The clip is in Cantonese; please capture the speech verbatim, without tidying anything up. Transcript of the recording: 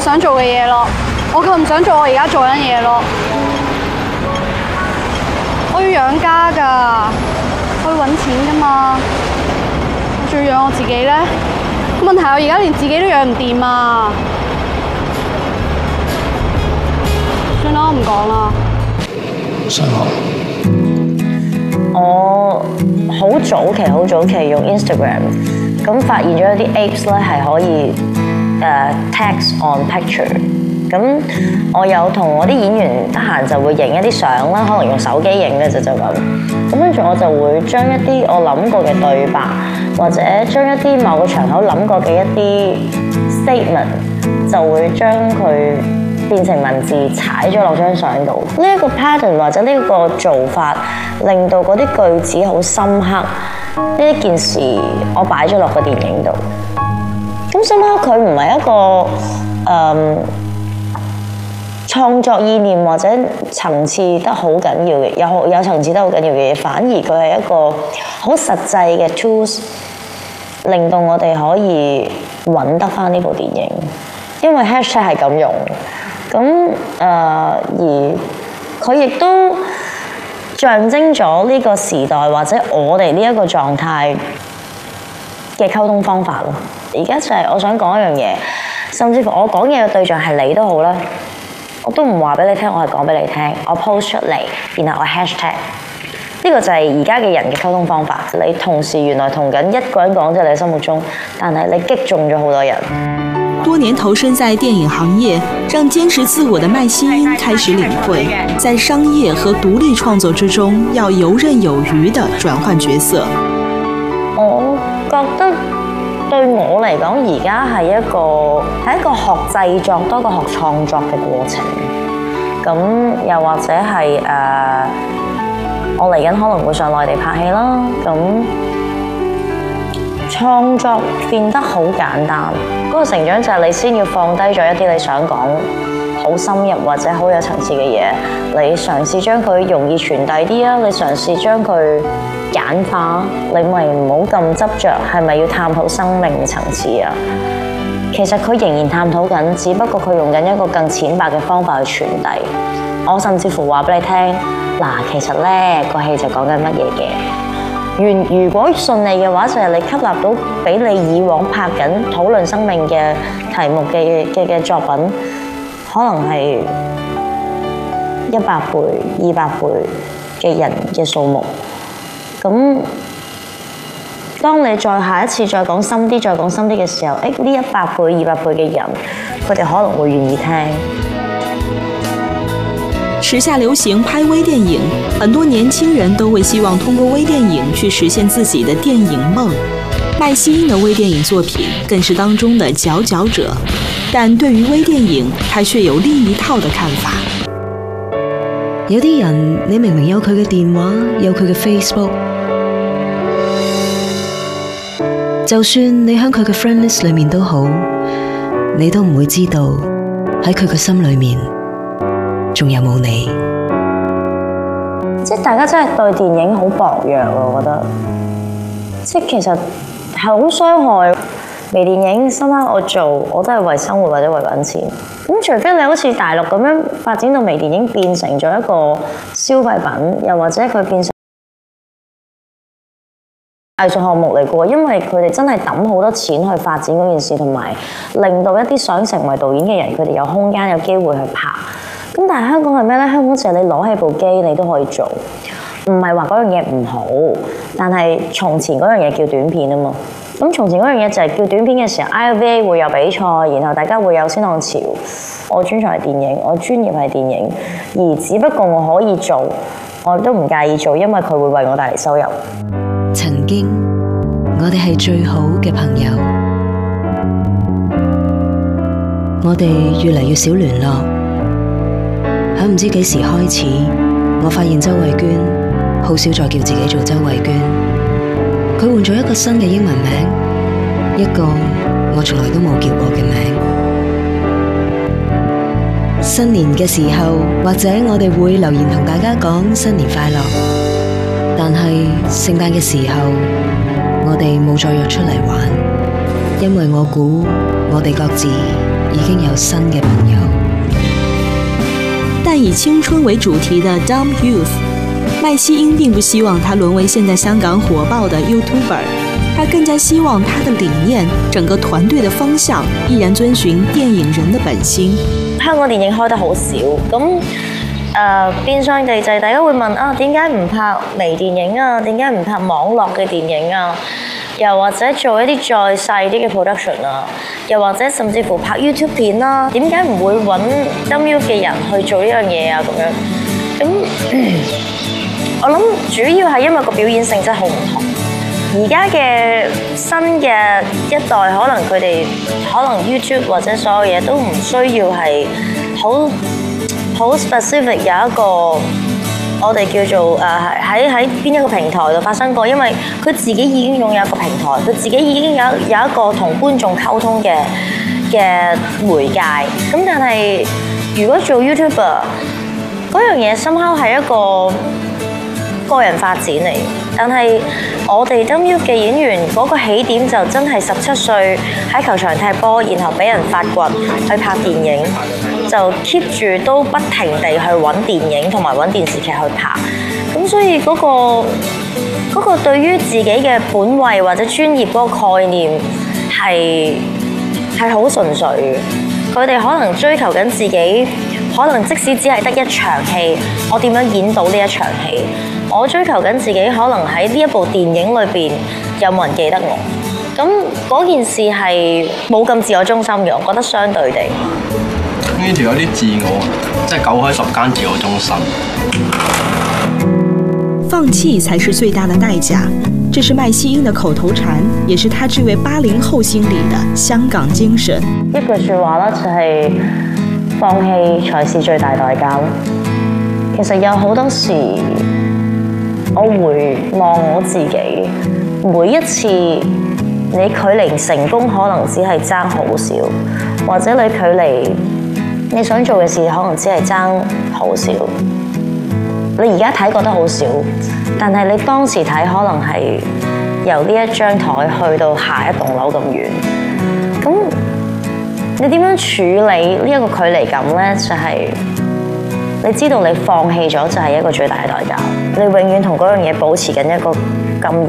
想做嘅嘢咯，我夠唔想做我而家做緊嘢咯。我要養家㗎，我要揾錢㗎嘛，我仲要養我自己咧。問題係我而家連自己都養唔掂啊！算啦，我唔講啦。 上學。 我好早期好早期用 Instagram， 咁發現咗有啲 apps 咧係可以誒、uh, text on picture， 咁我有同我啲演員得閒就會影一啲相啦，可能用手機影嘅就就咁，咁跟住我就會將一啲我諗過嘅對白，或者將一啲某個場口諗過嘅一啲 statement， 就會將佢變成文字踩咗落張相度。呢一個 pattern 或者呢個做法，令到嗰啲句子好深刻。呢一件事我擺咗落個電影度。咁深刻佢唔係一個誒、嗯、創作意念或者層次得好緊要嘅，有有層次得好緊要嘅嘢，反而佢係一個好實際嘅 tools， 令到我哋可以揾得返呢部電影。因為 hashtag 係咁用。咁誒、呃，而佢亦都象徵咗呢個時代或者我哋呢一個狀態嘅溝通方法咯。而家就係我想講一樣嘢，甚至乎我講嘢嘅對象係你都好啦，我都唔話俾你聽，我係講俾你聽，我 post 出嚟，然後我 hashtag， 呢個就係而家嘅人嘅溝通方法。你同時原來同緊一個人講，即係你心目中，但係你擊中咗好多人。 多年投身在電影行業，讓堅持自我的麥希茵開始領會，在商業和獨立創作之中，要游刃有餘地轉換角色。 我覺得對我嚟講，而家係一個係一個學製作多過學創作嘅過程。咁又或者係誒、呃，我嚟緊可能會上內地拍戲啦。咁創作變得好簡單，嗰個成長就係你先要放低咗一啲你想講好深入或者好有層次嘅嘢，你嘗試將佢容易傳遞啲啊，你嘗試將佢簡化，你咪唔好咁執着係咪要探討生命嘅層次啊？其實佢仍然探討緊，只不過佢用緊一個更淺白嘅方法去傳遞。我甚至乎話俾你聽，嗱，其實咧個戲就講緊乜嘢嘅。如果順利嘅話，就係、是、你吸納到比你以往拍緊討論生命嘅題目嘅嘅嘅作品，可能係一百倍、二百倍嘅人嘅數目。咁當你再下一次再講深啲、再講深啲嘅時候，誒呢一百倍、二百倍嘅人，佢哋可能會願意聽。 時下流行拍微電影，很多年輕人都會希望通過微電影去實現自己的電影夢。麥希茵的微電影作品更是當中的佼佼者，但對於微電影，他卻有另一套的看法。 有啲人，你明明有佢嘅電話，有佢嘅 Facebook， 就算你喺佢嘅 friend list 裏面都好，你都唔會知道喺佢嘅心裏面仲有冇你？ 即係大家真係對電影好薄弱喎，我覺得。即係其實係好傷害。微電影深刻我做，我都係為生活或者為揾錢。咁除非你好似大陸咁樣發展到微電影變成咗一個消費品，又或者佢變成藝術項目嚟嘅喎，因為佢哋真係抌好多錢去發展嗰件事，同埋令到一啲想成為導演嘅人，佢哋有空間有機會去拍。咁但係香港係咩呢？香港就係你攞起部機你都可以做，唔係話嗰樣嘢唔好，但係從前嗰樣嘢叫短片啊嘛。咁從前嗰樣嘢就係叫短片嘅時候 ，I V A 會有比賽，然後大家會有先浪潮。我專長係電影，我專業係電影，而只不過我可以做，我都唔介意做，因為佢會為我帶嚟收入。 曾經我哋係最好嘅朋友，我哋越嚟越少聯絡。喺唔知幾時開始，我發現周慧娟好少再叫自己做周慧娟，佢換咗一個新嘅英文名，一個我從來都冇叫過嘅名。新年嘅時候，或者我哋會留言同大家講新年快樂，但係聖誕嘅時候，我哋冇再約出嚟玩，因為我估我哋各自已經有新嘅朋友。 但以青春為主題的 Dumb Youth， 麥希英並不希望他淪為現在香港火爆的 YouTuber， 他更加希望他的理念、整個團隊的方向依然遵循電影人的本心。 香港電影開得好少，咁誒、呃、變相地就係大家會問啊，點解唔拍微電影啊？點解唔拍網絡嘅電影啊？又或者做一啲再細啲嘅 production 啊？又或者甚至乎拍 YouTube 片啦？點解唔會揾 Dumb Youth 嘅人去做呢樣嘢啊？咁樣咁、嗯，我諗主要係因為個表演性質好唔同。而家嘅新嘅一代，可能佢哋可能 YouTube 或者所有嘢都唔需要係好好 specific 有一個我哋叫做誒喺喺邊一個平台度發生過，因為佢自己已經擁有一個平台，佢自己已經有有一個同觀眾溝通嘅嘅媒介。咁但係如果做 YouTuber 嗰樣嘢，somehow係一個個人發展嚟，但係我哋 Dumb Youth 嘅演員嗰個起點就真係十七歲喺球場踢波，然後俾人發掘去拍電影，就 keep 住都不停地去揾電影同埋揾電視劇去拍。咁所以嗰個嗰個對於自己嘅本位或者專業嗰個概念係係好純粹嘅。佢哋可能追求緊自己，可能即使只係得一場戲，我點樣演到呢一場戲？我追求緊自己，可能喺呢一部電影裏邊有冇人記得我？咁嗰件事係冇咁自我中心嘅，我覺得相對地。 呢條有啲自我，即係九開十間自我中心。 放棄才是最大的代價，這是麥希英的口頭禪，也是他這位八零後心裏的香港精神。 一句説話啦，就係放棄才是最大代價。其實有好多時，我回望我自己，每一次你距離成功可能只係爭好少，或者你距離你想做嘅事可能只係爭好少。你而家睇覺得好少，但係你當時睇可能係由呢一張台去到下一棟樓咁遠。咁你點樣處理呢一個距離感呢？就係、是、你知道你放棄咗就係一個最大嘅代價。你永遠同嗰樣嘢保持緊一個咁